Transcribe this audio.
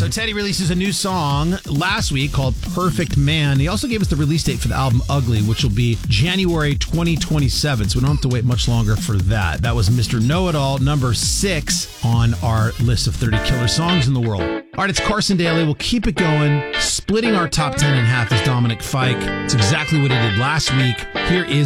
So Teddy releases a new song last week called Perfect Man. He also gave us the release date for the album Ugly, which will be January 2027. So we don't have to wait much longer for that. That was Mr. Know-It-All, number 6 on our list of 30 killer songs in the world. All right, it's Carson Daly. We'll keep it going. Splitting our top 10 in half is Dominic Fike. It's exactly what he did last week. Here is